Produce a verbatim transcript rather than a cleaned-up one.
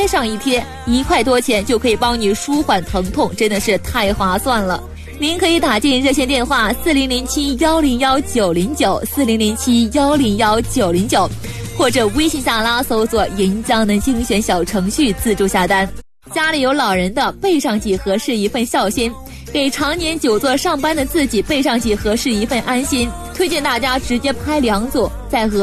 贴上一贴，一块多钱就可以帮你舒缓疼痛，真的是太划算了。您可以打进热线电话四零零七幺零幺九零九四零零七幺零幺九零九，或者微信下拉搜索银江的精选小程序自助下单。家里有老人的，备上几盒是一份孝心，给常年久坐上班的自己备上几盒是一份安心。推荐大家直接拍两组，再和